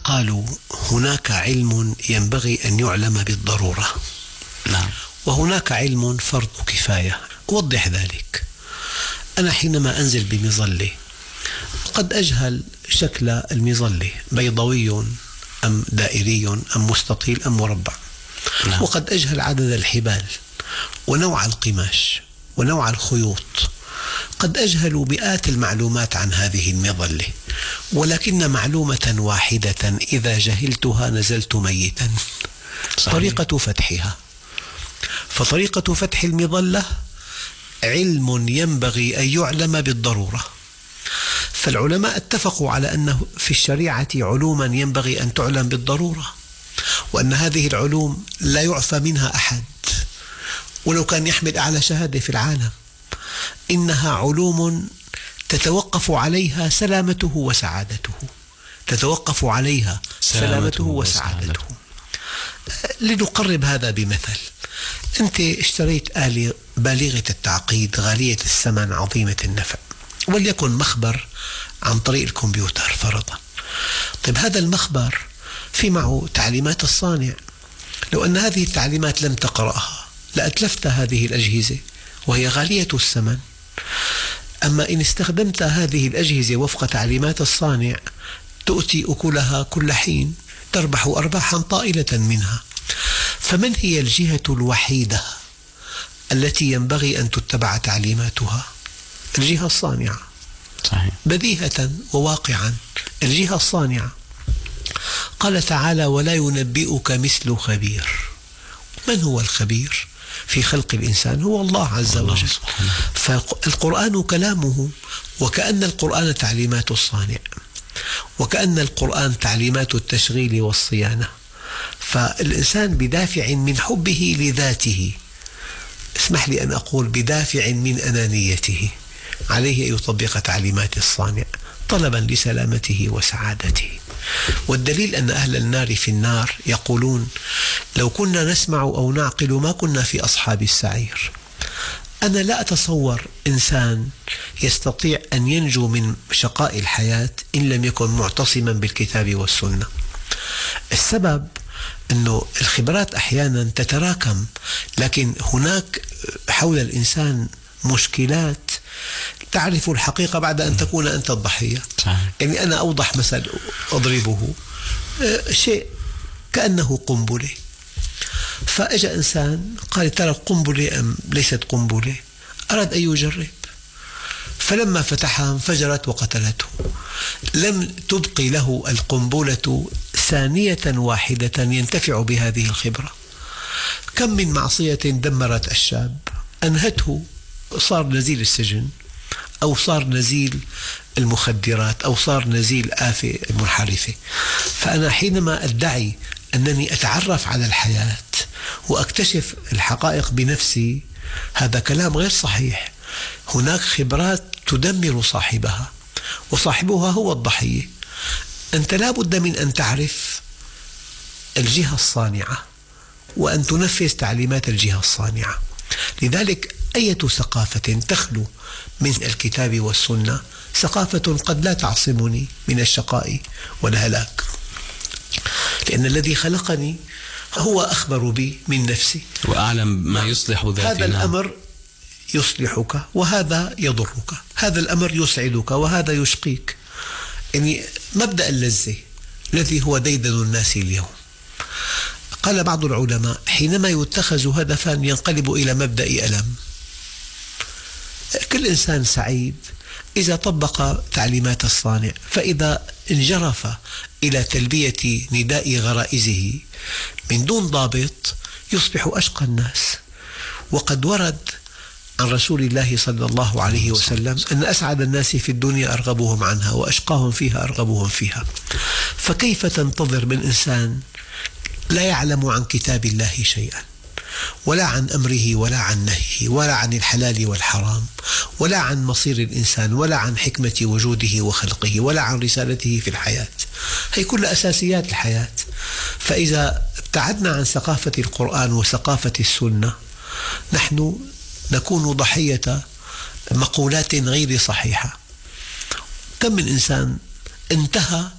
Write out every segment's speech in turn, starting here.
قالوا هناك علم ينبغي أن يعلم بالضرورة، نعم. وهناك علم فرض كفاية. أوضح ذلك. أنا حينما أنزل بمظلة قد أجهل شكل المظلة، بيضوي أم دائري أم مستطيل أم مربع، نعم. وقد أجهل عدد الحبال ونوع القماش ونوع الخيوط، قد أجهل مئات المعلومات عن هذه المظلة، ولكن معلومة واحدة إذا جهلتها نزلت ميتا. صحيح. طريقة فتحها. فطريقة فتح المظلة علم ينبغي أن يعلم بالضرورة. فالعلماء اتفقوا على أنه في الشريعة علوما ينبغي أن تعلم بالضرورة، وأن هذه العلوم لا يعفى منها أحد ولو كان يحمل أعلى شهادة في العالم. إنها علوم تتوقف عليها سلامته وسعادته، تتوقف عليها سلامته وسعادته. لنقرب هذا بمثل. أنت اشتريت آلة بالغة التعقيد غالية الثمن عظيمة النفع، وليكن مخبر عن طريق الكمبيوتر فرضا. طيب هذا المخبر في معه تعليمات الصانع، لو أن هذه التعليمات لم تقرأها لأتلفت هذه الأجهزة وهي غالية الثمن. أما إن استخدمت هذه الأجهزة وفق تعليمات الصانع تؤتي أكلها كل حين، تربح أرباحا طائلة منها. فمن هي الجهة الوحيدة التي ينبغي أن تتبع تعليماتها؟ الجهة الصانعة. صحيح. بديهة وواقعا الجهة الصانعة. قال تعالى: ولا ينبئك مثل خبير. من هو الخبير في خلق الإنسان؟ هو الله عز وجل. فالقرآن كلامه، وكأن القرآن تعليمات الصانع، وكأن القرآن تعليمات التشغيل والصيانة. فالإنسان بدافع من حبه لذاته، اسمح لي أن أقول بدافع من أنانيته، عليه أن يطبق تعليمات الصانع طلبا لسلامته وسعادته. والدليل أن أهل النار في النار يقولون: لو كنا نسمع أو نعقل ما كنا في أصحاب السعير. أنا لا أتصور إنسان يستطيع أن ينجو من شقاء الحياة إن لم يكن معتصما بالكتاب والسنة. السبب أنه الخبرات أحيانا تتراكم، لكن هناك حول الإنسان مشكلات تعرف الحقيقة بعد أن تكون أنت الضحية. يعني أنا أوضح مثل أضربه، شيء كأنه قنبلة، فأجى إنسان قال: ترى قنبلة أم ليست قنبلة؟ أراد أن يجرب، فلما فتحها انفجرت وقتلته. لم تبقي له القنبلة ثانية واحدة ينتفع بهذه الخبرة. كم من معصية دمرت الشاب أنهته، صار نزيل السجن، أو صار نزيل المخدرات، أو صار نزيل آفة منحرفة. فأنا حينما أدعي أنني أتعرف على الحياة وأكتشف الحقائق بنفسي، هذا كلام غير صحيح. هناك خبرات تدمر صاحبها، وصاحبها هو الضحية. أنت لا بد من أن تعرف الجهة الصانعة وأن تنفذ تعليمات الجهة الصانعة. لذلك أي ثقافة تخلو من الكتاب والسنة ثقافة قد لا تعصمني من الشقاء والهلاك، لأن الذي خلقني هو أخبر بي من نفسي وأعلم ما يصلح ذاتنا. هذا الأمر يصلحك وهذا يضرك، هذا الأمر يسعدك وهذا يشقيك. يعني مبدأ اللذة الذي هو ديدن الناس اليوم. قال بعض العلماء: حينما يتخذ هدفا ينقلب إلى مبدأ ألم. كل إنسان سعيد إذا طبق تعليمات الصانع، فإذا انجرف إلى تلبية نداء غرائزه من دون ضابط يصبح أشقى الناس. وقد ورد عن رسول الله صلى الله عليه وسلم أن أسعد الناس في الدنيا أرغبهم عنها، وأشقاهم فيها أرغبهم فيها. فكيف تنتظر من إنسان لا يعلم عن كتاب الله شيئا، ولا عن أمره ولا عن نهيه، ولا عن الحلال والحرام، ولا عن مصير الإنسان، ولا عن حكمة وجوده وخلقه، ولا عن رسالته في الحياة؟ هي كل أساسيات الحياة. فإذا ابتعدنا عن ثقافة القرآن وثقافة السنة نحن نكون ضحية مقولات غير صحيحة. كم من إنسان انتهى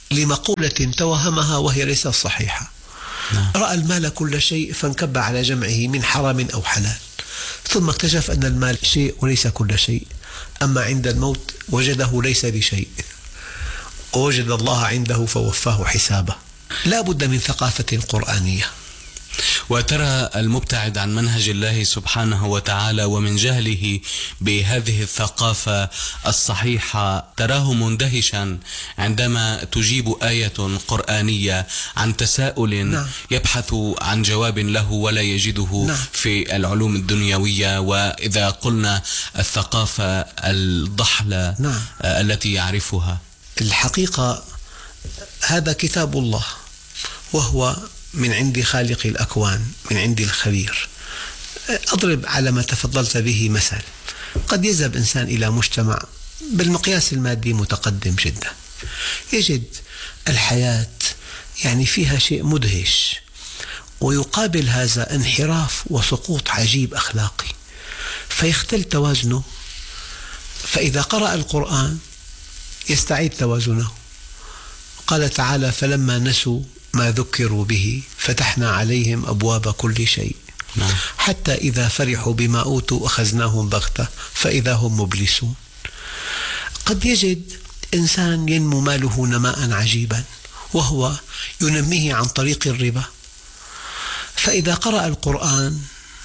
لمقولة توهمها وهي ليست صحيحة. رأى المال كل شيء فانكب على جمعه من حرام أو حلال، ثم اكتشف أن المال شيء وليس كل شيء، أما عند الموت وجده ليس بشيء، ووجد الله عنده فوفاه حسابه. لا بد من ثقافة قرآنية. وترى المبتعد عن منهج الله سبحانه وتعالى ومن جهله بهذه الثقافة الصحيحة تراه مندهشا عندما تجيب آية قرآنية عن تساؤل يبحث عن جواب له ولا يجده في العلوم الدنيوية. وإذا قلنا الثقافة الضحلة التي يعرفها، الحقيقة هذا كتاب الله، وهو من عند خالق الأكوان، من عند الخبير. أضرب على ما تفضلت به مثل. قد يذهب إنسان إلى مجتمع بالمقياس المادي متقدم جدا، يجد الحياة يعني فيها شيء مدهش، ويقابل هذا انحراف وسقوط عجيب أخلاقي، فيختل توازنه. فإذا قرأ القرآن يستعيد توازنه. قال تعالى: فلما نسوا ما ذكروا به فتحنا عليهم أبواب كل شيء حتى إذا فرحوا بما أوتوا أخذناهم بغتة فإذا هم مبلسون. قد يجد إنسان ينمو ماله نماء عجيبا وهو ينميه عن طريق الربا، فإذا قرأ القرآن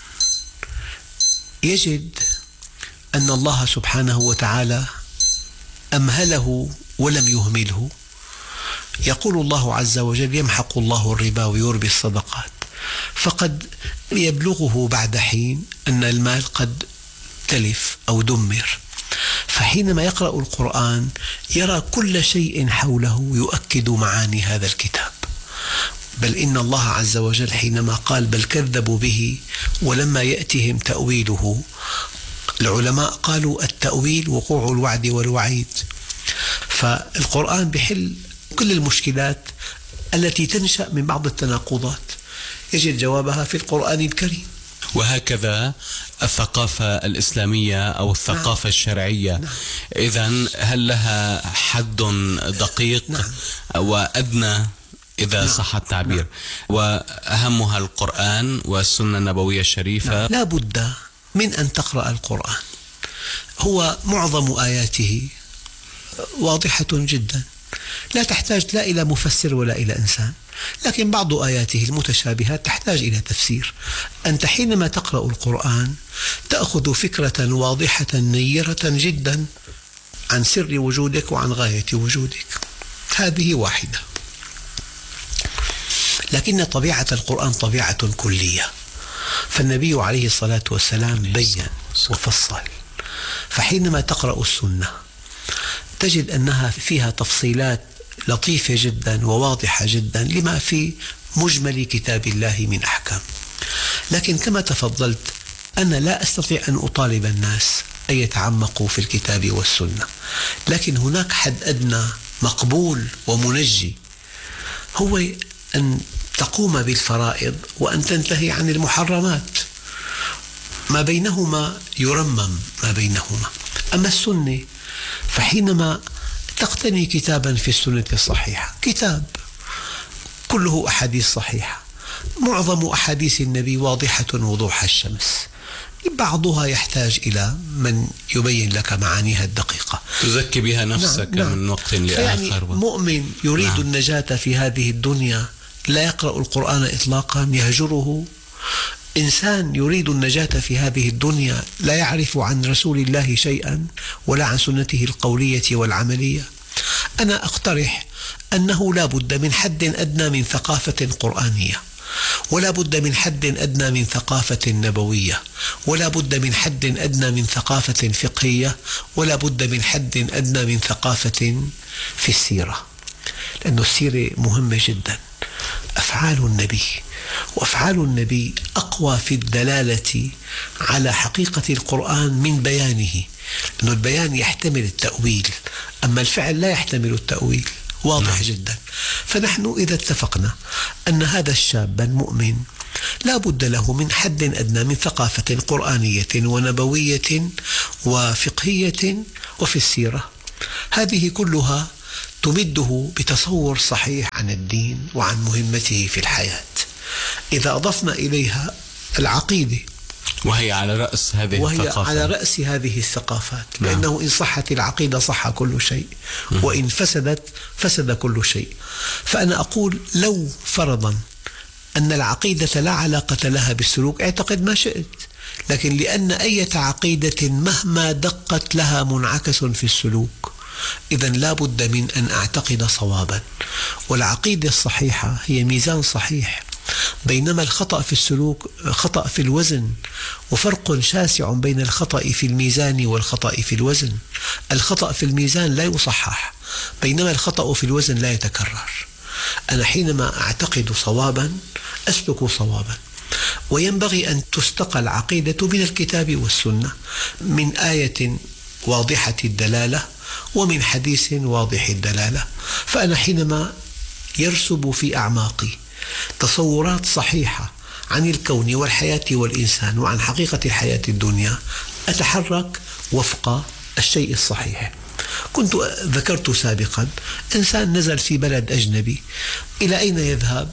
يجد أن الله سبحانه وتعالى أمهله ولم يهمله. يقول الله عز وجل: يمحق الله الربا ويربي الصدقات. فقد يبلغه بعد حين أن المال قد تلف أو دمر، فحينما يقرأ القرآن يرى كل شيء حوله يؤكد معاني هذا الكتاب. بل إن الله عز وجل حينما قال: بل كذبوا به ولما يأتهم تأويله، العلماء قالوا التأويل وقوع الوعد والوعيد. فالقرآن بحل كل المشكلات التي تنشأ من بعض التناقضات، يجد جوابها في القرآن الكريم. وهكذا الثقافة الإسلامية أو الثقافة الشرعية. إذن هل لها حد دقيق وأدنى إذا صح التعبير؟ وأهمها القرآن والسنة النبوية الشريفة. لا بد من أن تقرأ القرآن، هو معظم آياته واضحة جدا، لا تحتاج لا إلى مفسر ولا إلى إنسان، لكن بعض آياته المتشابهات تحتاج إلى تفسير. أنت حينما تقرأ القرآن تأخذ فكرة واضحة نيرة جدا عن سر وجودك وعن غاية وجودك، هذه واحدة. لكن طبيعة القرآن طبيعة كلية، فالنبي عليه الصلاة والسلام بيّن وفصل. فحينما تقرأ السنة تجد أنها فيها تفصيلات لطيفة جدا وواضحة جدا لما في مجمل كتاب الله من أحكام. لكن كما تفضلت أنا لا أستطيع أن أطالب الناس أن يتعمقوا في الكتاب والسنة، لكن هناك حد أدنى مقبول ومنجي، هو أن تقوم بالفرائض وأن تنتهي عن المحرمات، ما بينهما يرمم ما بينهما. أما السنة فحينما تقتني كتابا في السنة الصحيحة، كتاب كله أحاديث صحيحة، معظم أحاديث النبي واضحة وضوح الشمس، بعضها يحتاج إلى من يبين لك معانيها الدقيقة، تزكي بها نفسك من وقت لآخر. مؤمن يريد النجاة في هذه الدنيا لا يقرأ القرآن إطلاقا، يهجره. إنسان يريد النجاة في هذه الدنيا لا يعرف عن رسول الله شيئا ولا عن سنته القولية والعملية. أنا أقترح أنه لا بد من حد أدنى من ثقافة قرآنية، ولا بد من حد أدنى من ثقافة نبوية، ولا بد من حد أدنى من ثقافة فقهية، ولا بد من حد أدنى من ثقافة في السيرة، لأن السيرة مهمة جدا. أفعال النبي، وأفعال النبي أقوى في الدلالة على حقيقة القرآن من بيانه، لأن البيان يحتمل التأويل، أما الفعل لا يحتمل التأويل، واضح جدا. فنحن إذا اتفقنا أن هذا الشاب المؤمن لا بد له من حد أدنى من ثقافة قرآنية ونبوية وفقهية وفي السيرة، هذه كلها تمده بتصور صحيح عن الدين وعن مهمته في الحياة. إذا أضفنا إليها العقيدة وهي على رأس هذه الثقافات، لأنه إن صحت العقيدة صح كل شيء، وإن فسدت فسد كل شيء. فأنا أقول لو فرضا أن العقيدة لا علاقة لها بالسلوك، اعتقد ما شئت، لكن لأن أي عقيدة مهما دقت لها منعكس في السلوك، إذن لا بد من أن أعتقد صوابا. والعقيدة الصحيحة هي ميزان صحيح، بينما الخطأ في السلوك خطأ في الوزن، وفرق شاسع بين الخطأ في الميزان والخطأ في الوزن. الخطأ في الميزان لا يصحح، بينما الخطأ في الوزن لا يتكرر. أنا حينما أعتقد صوابا أسلك صوابا. وينبغي أن تستقى العقيدة من الكتاب والسنة، من آية واضحة الدلالة ومن حديث واضح الدلالة. فأنا حينما يرسب في أعماقي تصورات صحيحة عن الكون والحياة والإنسان وعن حقيقة الحياة الدنيا، أتحرك وفق الشيء الصحيح. كنت ذكرت سابقا إنسان نزل في بلد أجنبي، إلى أين يذهب؟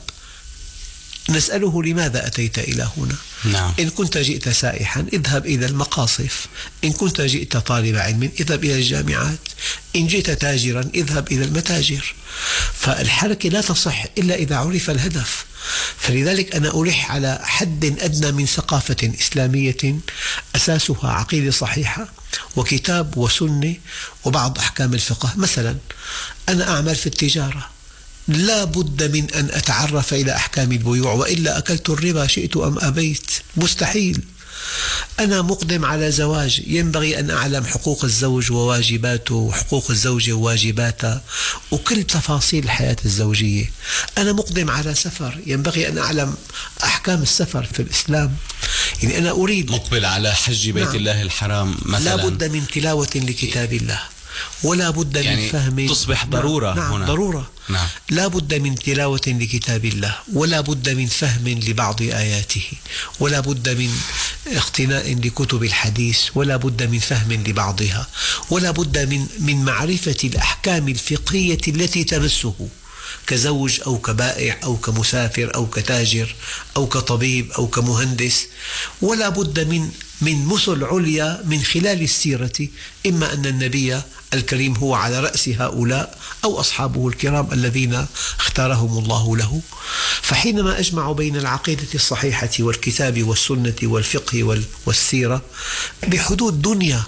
نسأله لماذا أتيت إلى هنا؟ نعم. إن كنت جئت سائحا اذهب إلى المقاصف، إن كنت جئت طالب علم اذهب إلى الجامعات، إن جئت تاجرا اذهب إلى المتاجر. فالحركة لا تصح إلا إذا عرف الهدف. فلذلك أنا ألح على حد أدنى من ثقافة إسلامية أساسها عقيدة صحيحة وكتاب وسنة وبعض أحكام الفقه. مثلا أنا أعمل في التجارة، لا بد من أن أتعرف إلى أحكام البيوع، وإلا أكلت الربا شئت أم أبيت، مستحيل. أنا مقدم على زواج، ينبغي أن أعلم حقوق الزوج وواجباته وحقوق الزوجة وواجباتها وكل تفاصيل الحياة الزوجية. أنا مقدم على سفر، ينبغي أن أعلم أحكام السفر في الإسلام. يعني أنا أريد مقبل على حج بيت الله الحرام مثلا، لا بد من تلاوة لكتاب الله، ولا بد من فهم، تصبح ضرورة. نعم ضرورة. نعم. لا بد من تلاوة لكتاب الله، ولا بد من فهم لبعض آياته، ولا بد من اقتناء لكتب الحديث، ولا بد من فهم لبعضها، ولا بد من معرفة الأحكام الفقهية التي تمسه كزوج أو كبائع أو كمسافر أو كتاجر أو كطبيب أو كمهندس. ولا بد من مثل عليا من خلال السيرة، إما أن النبي الكريم هو على رأس هؤلاء أو أصحابه الكرام الذين اختارهم الله له. فحينما أجمع بين العقيدة الصحيحة والكتاب والسنة والفقه والسيرة بحدود دنيا،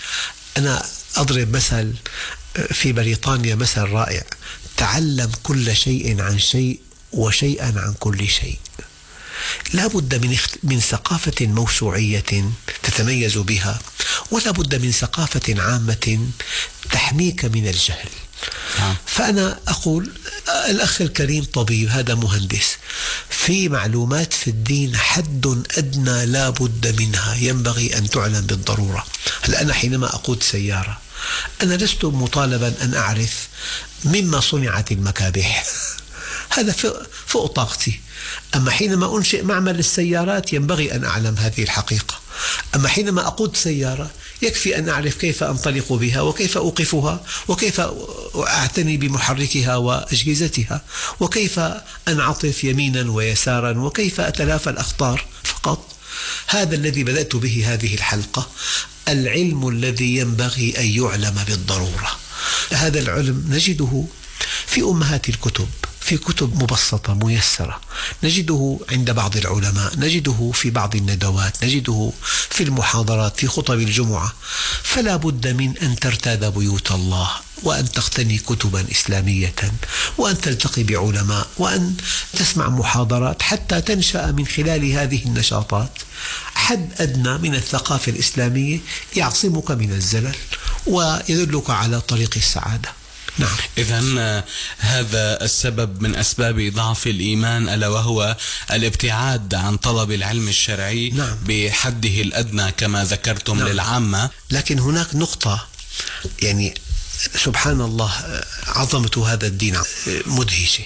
أنا أضرب مثل في بريطانيا مثل رائع: تعلم كل شيء عن شيء وشيئا عن كل شيء. لا بد من ثقافة موسوعية تتميز بها، ولا بد من ثقافة عامة تحميك من الجهل. فأنا أقول الأخ الكريم طبيب، هذا مهندس، في معلومات في الدين حد أدنى لا بد منها، ينبغي أن تعلم بالضرورة. هل أنا حينما أقود سيارة أنا لست مطالبا أن أعرف مما صنعت المكابح، هذا فوق طاقتي. أما حينما أنشئ معمل السيارات ينبغي أن أعلم هذه الحقيقة. أما حينما أقود سيارة يكفي أن أعرف كيف أنطلق بها وكيف أوقفها وكيف أعتني بمحركها وأجهزتها وكيف أنعطف يمينا ويسارا وكيف أتلافى الأخطار فقط. هذا الذي بدأت به هذه الحلقة، العلم الذي ينبغي أن يعلم بالضرورة. هذا العلم نجده في أمهات الكتب، في كتب مبسطة ميسرة، نجده عند بعض العلماء، نجده في بعض الندوات، نجده في المحاضرات، في خطب الجمعة. فلا بد من أن ترتاد بيوت الله، وأن تقتني كتبا إسلامية، وأن تلتقي بعلماء، وأن تسمع محاضرات، حتى تنشأ من خلال هذه النشاطات حد أدنى من الثقافة الإسلامية يعصمك من الزلل ويدلك على طريق السعادة. نعم. إذن هذا السبب من أسباب ضعف الإيمان، ألا وهو الابتعاد عن طلب العلم الشرعي. نعم. بحده الأدنى كما ذكرتم. نعم. للعامة. لكن هناك نقطة، يعني سبحان الله عظمة هذا الدين مدهشة.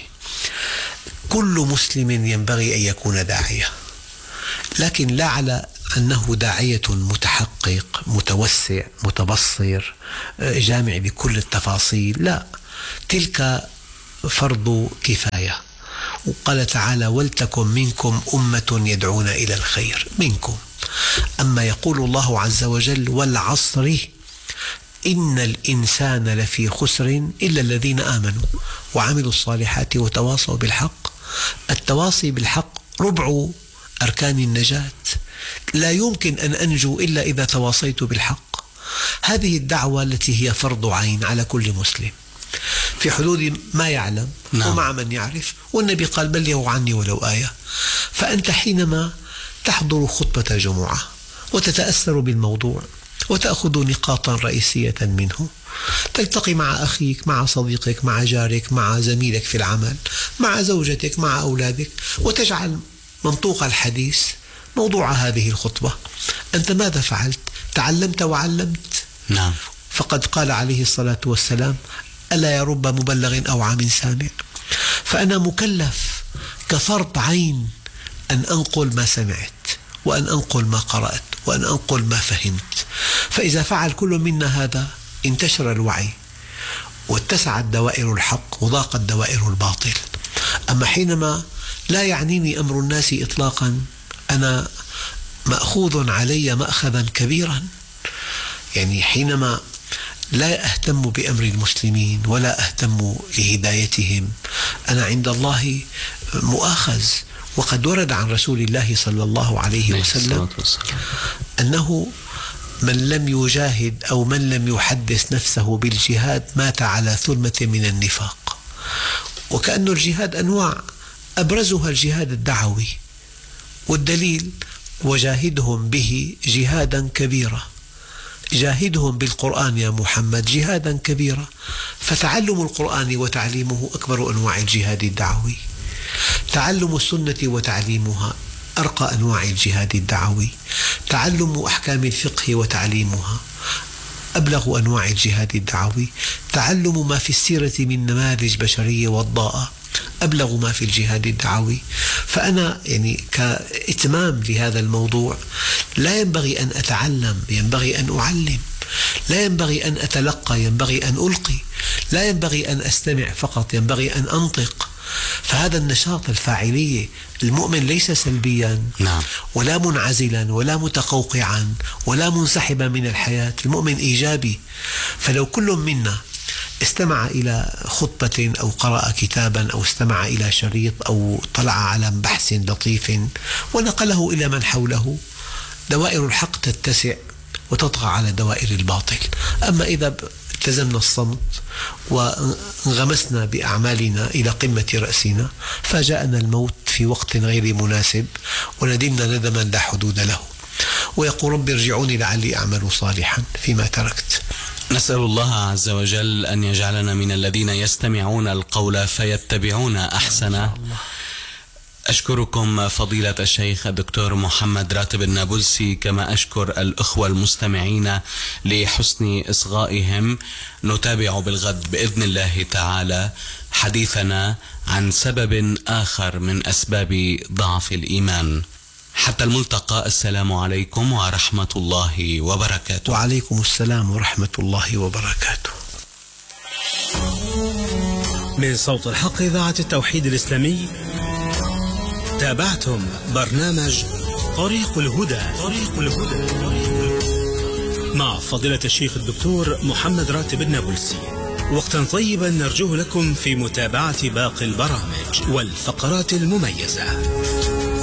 كل مسلم ينبغي أن يكون داعية، لكن لا على أنه داعية متحقق متوسع متبصر جامع بكل التفاصيل، لا. تلك فرض كفاية. وقال تعالى ولتكن منكم أمة يدعون إلى الخير منكم. أما يقول الله عز وجل والعصر إن الإنسان لفي خسر إلا الذين آمنوا وعملوا الصالحات وتواصوا بالحق. التواصي بالحق ربع أركان النجاة. لا يمكن أن أنجو إلا إذا تواصيت بالحق. هذه الدعوة التي هي فرض عين على كل مسلم في حدود ما يعلم ومع من يعرف، والنبي قال بلغوا عني ولو آية. فأنت حينما تحضر خطبة جمعة وتتأثر بالموضوع وتأخذ نقاطا رئيسية منه، تلتقي مع أخيك، مع صديقك، مع جارك، مع زميلك في العمل، مع زوجتك، مع أولادك، وتجعل منطوق الحديث موضوع هذه الخطبة. أنت ماذا فعلت؟ تعلمت وعلمت. نعم. فقد قال عليه الصلاة والسلام ألا يا رب مبلغ أو عام سامع. فأنا مكلف كفرض عين أن أنقل ما سمعت، وأن أنقل ما قرأت، وأن أنقل ما فهمت. فإذا فعل كل منا هذا انتشر الوعي واتسعت دوائر الحق وضاقت دوائر الباطل. أما حينما لا يعنيني أمر الناس إطلاقا أنا مأخوذ علي مأخذا كبيرا. يعني حينما لا أهتم بأمر المسلمين ولا أهتم لهدايتهم أنا عند الله مؤاخذ. وقد ورد عن رسول الله صلى الله عليه وسلم أنه من لم يجاهد أو من لم يحدث نفسه بالجهاد مات على ثلمة من النفاق. وكأن الجهاد أنواع أبرزها الجهاد الدعوي، والدليل وجاهدهم به جهادا كبيرا. جاهدهم بالقرآن يا محمد جهادا كبيرا. فتعلم القرآن وتعليمه أكبر أنواع الجهاد الدعوي. تعلم السنة وتعليمها أرقى أنواع الجهاد الدعوي. تعلم أحكام الفقه وتعليمها أبلغ أنواع الجهاد الدعوي. تعلم ما في السيرة من نماذج بشرية وضاءة أبلغ ما في الجهاد الدعوي. فأنا يعني كإتمام لهذا الموضوع لا ينبغي أن أتعلم، ينبغي أن أعلم. لا ينبغي أن أتلقى، ينبغي أن ألقي. لا ينبغي أن أستمع فقط، ينبغي أن أنطق. فهذا النشاط الفاعلية المؤمن ليس سلبيا ولا منعزلا ولا متقوقعا ولا منسحبا من الحياة. المؤمن إيجابي. فلو كل منا استمع إلى خطبة أو قرأ كتابا أو استمع إلى شريط أو طلع على بحث لطيف ونقله إلى من حوله، دوائر الحق تتسع وتطغى على دوائر الباطل. أما إذا التزمنا الصمت وانغمسنا بأعمالنا إلى قمة رأسنا فجاءنا الموت في وقت غير مناسب وندمنا ندما لا حدود له، ويقول رب ارجعوني لعلي أعمل صالحا فيما تركت. نسأل الله عز وجل أن يجعلنا من الذين يستمعون القول فيتبعون أحسنه. أشكركم فضيلة الشيخ الدكتور محمد راتب النابلسي، كما أشكر الأخوة المستمعين لحسن إصغائهم. نتابع بالغد بإذن الله تعالى حديثنا عن سبب آخر من أسباب ضعف الإيمان. حتى الملتقى، السلام عليكم ورحمة الله وبركاته. وعليكم السلام ورحمة الله وبركاته. من صوت الحق إذاعة التوحيد الإسلامي، تابعتم برنامج طريق الهدى مع فضيلة الشيخ الدكتور محمد راتب النابلسي. وقتا طيبا نرجوه لكم في متابعة باقي البرامج والفقرات المميزة.